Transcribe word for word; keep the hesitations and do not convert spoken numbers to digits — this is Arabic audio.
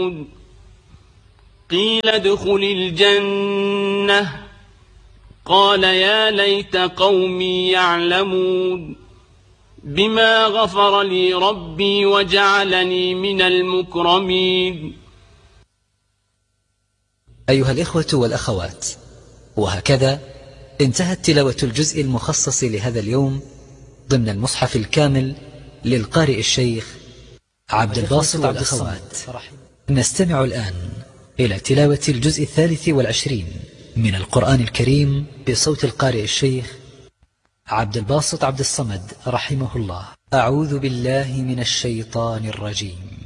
قيل ادخل الجنة قال يا ليت قومي يعلمون بما غفر لي ربي وجعلني من المكرمين. أيها الإخوة والأخوات، وهكذا انتهت تلاوة الجزء المخصص لهذا اليوم ضمن المصحف الكامل للقارئ الشيخ عبد الباسط عبد الصمد. نستمع الآن إلى تلاوة الجزء الثالث والعشرين من القرآن الكريم بصوت القارئ الشيخ عبد الباسط عبد الصمد رحمه الله. أعوذ بالله من الشيطان الرجيم.